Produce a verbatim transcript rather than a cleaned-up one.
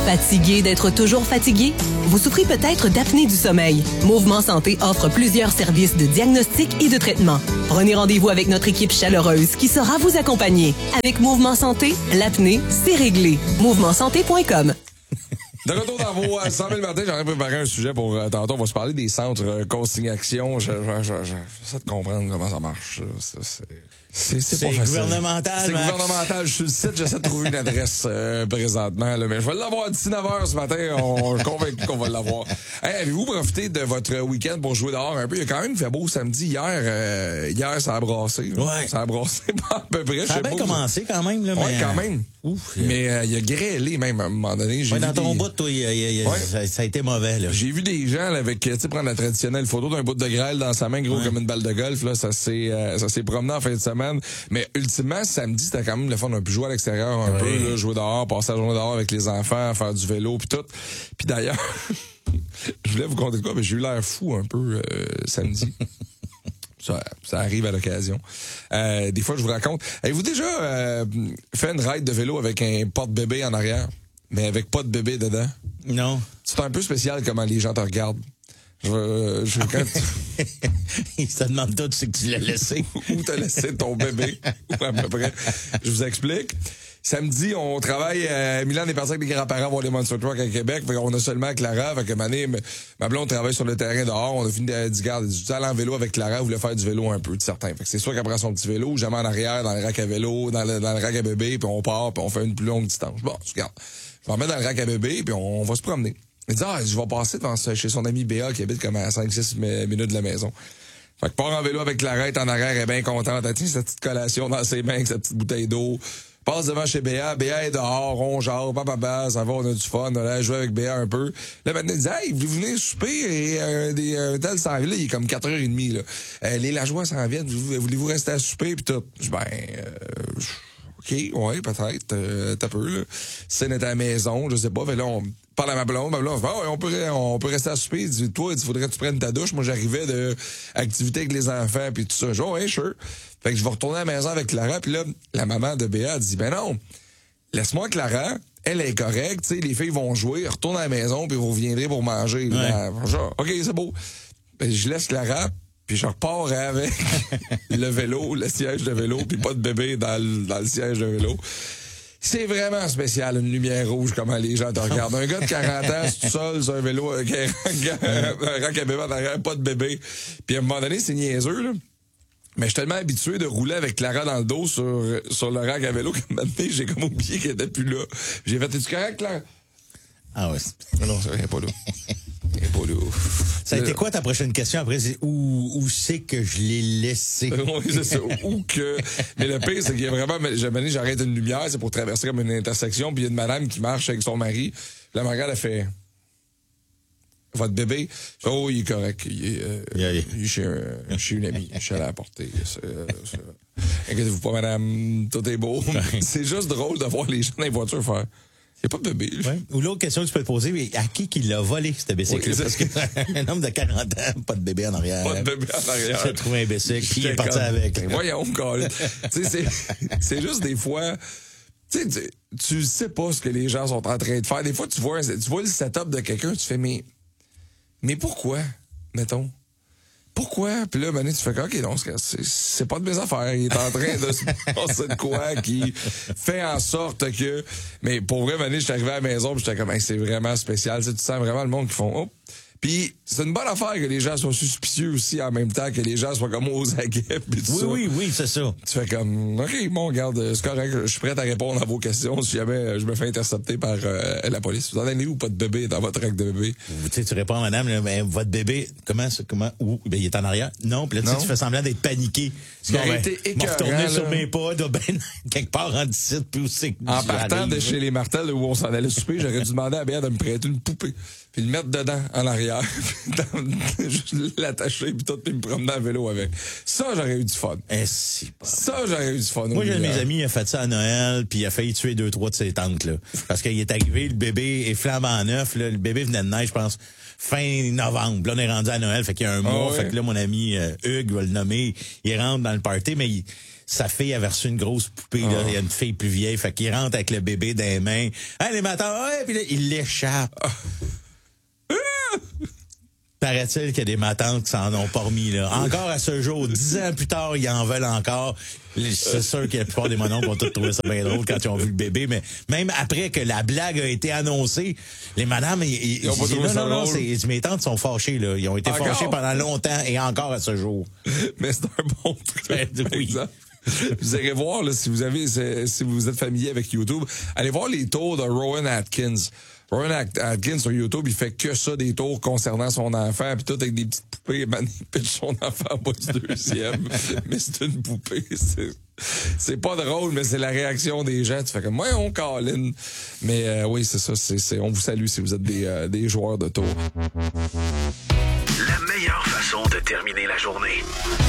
Fatigué d'être toujours fatigué? Vous souffrez peut-être d'apnée du sommeil. Mouvement Santé offre plusieurs services de diagnostic et de traitement. Prenez rendez-vous avec notre équipe chaleureuse qui saura vous accompagner. Avec Mouvement Santé, l'apnée, c'est réglé. mouvement santé point com. De retour dans vos euh, cent mille matins, j'aurais préparé un sujet pour euh, tantôt. On va se parler des centres euh, Consigne Action. Je, je, je, je, j'essaie de comprendre comment ça marche. Ça, c'est, c'est, c'est, c'est pas facile. gouvernemental, C'est Max. gouvernemental. Je suis le site, j'essaie de trouver une adresse euh, présentement. Là, mais je vais l'avoir d'ici neuf heures ce matin. On, je suis convaincu qu'on va l'avoir. Hey, avez-vous profité de votre week-end pour jouer dehors un peu? Il y a quand même fait beau samedi. Hier, euh, hier ça a brassé. Ouais. Ça a brassé pas à peu près. Ça a bien pas, commencé quand même. Là, ouais, mais... quand même. Ouf, mais euh, il a grêlé même à un moment donné. J'ai ouais, vu dans ton des... bout, toi, y a, y a, ouais. ça, ça a été mauvais. Là. J'ai vu des gens là, avec, tu sais, prendre la traditionnelle photo d'un bout de grêle dans sa main, gros ouais. comme une balle de golf. Là, ça s'est, euh, ça s'est promené en fin de semaine. Mais ultimement, samedi, c'était quand même le fun. On a pu jouer à l'extérieur un ouais. peu, là, jouer dehors, passer la journée dehors avec les enfants, faire du vélo, puis tout. Puis d'ailleurs, je voulais vous conter de quoi, mais j'ai eu l'air fou un peu euh, samedi. Ça, ça arrive à l'occasion. Euh, des fois, je vous raconte. Avez-vous déjà euh, fait une ride de vélo avec un porte-bébé en arrière, mais avec pas de bébé dedans? Non. C'est un peu spécial comment les gens te regardent. Je, je, quand tu... Ils se demandent tout ce que tu l'as laissé. Où t'as laissé ton bébé? À peu près. Je vous explique. Samedi, on travaille à Milan, on est parti avec les grands-parents voir les Monster Truck à Québec. Fait qu'on a seulement Clara. Fait que Mané, ma blonde travaille sur le terrain dehors. On a fini de dire, garde, tu allais en vélo avec Clara, voulait faire du vélo un peu, de certain. Fait que c'est sûr qu'elle prend son petit vélo, jamais en arrière, dans le rack à vélo, dans le, dans le rack à bébé, puis on part, puis on fait une plus longue distance. Bon, regarde. Je vais en mettre dans le rack à bébé, puis on, on va se promener. Il dit, ah, je vais passer devant chez son ami Béa qui habite comme à cinq six minutes de la maison. Fait que part en vélo avec Clara, elle est en arrière, elle est bien contente. Elle tient sa petite collation dans ses mains avec sa petite bouteille d'eau. Passe devant chez Béa, Béa est dehors, on genre, papa, ça va, on a du fun, on a joué avec Béa un peu. Là, maintenant, il dit, hey, vous venez souper et euh, des euh, tel s'en vient, là, il est comme quatre heures trente, là. Euh, les lajoie s'en viennent, voulez-vous rester à souper, pis tout. Je dis, ben, euh, OK, ouais, peut-être, euh, t'as peu, là. Si elle était à la maison, je sais pas, fait là, on parle à ma blonde, ma blonde, oh, ouais, on peut, on peut rester à souper. Il dit, toi, il faudrait que tu prennes ta douche. Moi, j'arrivais de activité avec les enfants, puis tout ça. Je dis, oh, ouais, sure. Fait que je vais retourner à la maison avec Clara, puis là, la maman de Béa dit, ben non, laisse-moi Clara, elle est correcte, tu sais, les filles vont jouer, retourne à la maison, puis vous reviendrez pour manger. Ouais. Là, genre, OK, c'est beau. Ben, je laisse Clara, puis je repars avec le vélo, le siège de vélo, puis pas de bébé dans le, dans le siège de vélo. C'est vraiment spécial, une lumière rouge, comment les gens te regardent. Un gars de quarante ans, c'est tout seul sur un vélo, avec un, un rack à bébé en arrière, pas de bébé. Puis à un moment donné, c'est niaiseux, là. Mais je suis tellement habitué de rouler avec Clara dans le dos sur, sur le rack à vélo que maintenant, j'ai comme oublié qu'elle était plus là. J'ai fait, es-tu correct, Clara? Ah ouais. Non, non, elle est pas là. Elle est pas là. Ça a été quoi ta prochaine question après? C'est où, où c'est que je l'ai laissé? Oui, c'est ça. Où que. Mais le pire, c'est qu'il y a vraiment, jamais j'arrête une lumière, c'est pour traverser comme une intersection, puis il y a une madame qui marche avec son mari. La marade, elle fait. Votre bébé, oh, il est correct. Il est, euh, yeah, yeah. il est chez, un, chez une amie. Je suis allé à la porter. C'est, c'est... Inquiétez-vous pas, madame. Tout est beau. C'est juste drôle de voir les gens dans les voitures faire. Il n'y a pas de bébé. Ouais. Ou l'autre question que tu peux te poser, mais à qui qui l'a volé, ce bicycle? Oui, parce qu'un homme de quarante ans, pas de bébé en arrière. Pas de bébé en arrière. J'ai trouvé un bicycle, puis il est parti comme... avec. Voyons, Colin. Tu sais, c'est, c'est juste des fois. Tu sais, tu sais pas ce que les gens sont en train de faire. Des fois, tu vois, tu vois le setup de quelqu'un, tu fais, mais. Mais pourquoi, mettons? Pourquoi? Puis là, Mané, tu fais OK, non, c'est, c'est pas de mes affaires. Il est en train de se passer de quoi qui fait en sorte que... Mais pour vrai, Mané, je suis arrivé à la maison puis j'étais comme, hey, c'est vraiment spécial. Tu sais, tu sens vraiment le monde qui font... Oh. Puis c'est une bonne affaire que les gens soient suspicieux aussi en même temps, que les gens soient comme aux aguets pis tout oui, ça. Oui, oui, c'est ça. Tu fais comme, OK, bon, regarde, c'est correct, je suis prêt à répondre à vos questions si jamais je me fais intercepter par euh, la police. Vous en avez où pas de bébé dans votre rack de bébé? Tu sais, tu réponds, madame, là, mais votre bébé, comment, comment, où? Ben, il est en arrière? Non, puis là, tu sais, tu fais semblant d'être paniqué. Il a été écœurant, retourner sur mes pas, de ben, quelque part en dix puis où c'est que en partant arrive, de chez les Martels où on s'en allait souper, j'aurais dû demander à Béa de me prêter une poupée. Puis le mettre dedans, en arrière. Juste l'attacher, puis tout, puis me promener à vélo avec. Ça, j'aurais eu du fun. Eh, si, ça, j'aurais eu du fun. Moi, j'ai un de mes amis, il a fait ça à Noël, puis il a failli tuer deux, trois de ses tantes, là. Parce qu'il est arrivé, le bébé est flambant neuf, là. Le bébé venait de naître, je pense, fin novembre. Là, on est rendu à Noël, fait qu'il y a un mois. Oh, ouais. Fait que là, mon ami euh, Hugues va le nommer, il rentre dans le party, mais il... sa fille avait reçu une grosse poupée, là. Il y a une fille plus vieille, fait qu'il rentre avec le bébé dans les mains. Hey, les matins, ouais, puis là, il l'échappe. Paraît-il qu'il y a des matantes qui s'en ont pas remis, là. Encore à ce jour, dix ans plus tard, ils en veulent encore. C'est sûr que la plupart des mononcles ont tous trouvé ça bien drôle quand ils ont vu le bébé, mais même après que la blague a été annoncée, les madames, ils, ils, ils ont pas ils trouvé non, ça non, non, drôle. c'est, mes tantes sont fâchées, là. Ils ont été Encore? fâchés pendant longtemps et encore à ce jour. Mais c'est un bon truc. Ben, oui. Exemple. Vous irez voir, là, si vous avez, si vous êtes familier avec YouTube, allez voir les tours de Rowan Atkins. Rowan Atkins sur YouTube, il fait que ça, des tours concernant son enfant, puis tout avec des petites poupées. Man, il pitch son enfant en bas du deuxième. Mais c'est une poupée. C'est, c'est pas drôle, mais c'est la réaction des gens. Tu fais comme, moi, on câline. Mais euh, oui, c'est ça. C'est, c'est, on vous salue si vous êtes des, euh, des joueurs de tours. La meilleure façon de terminer la journée.